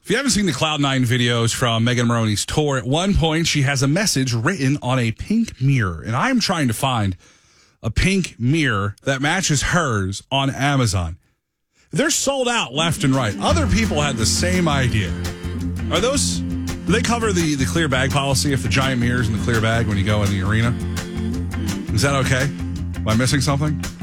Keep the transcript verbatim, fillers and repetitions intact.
If you haven't seen the Cloud nine videos from Megan Moroney's tour, at one point she has a message written on a pink mirror. And I'm trying to find a pink mirror that matches hers on Amazon. They're sold out left and right. Other people had the same idea. Are those, do they cover the, the clear bag policy if the giant mirror's in the clear bag when you go in the arena? Is that okay? Am I missing something?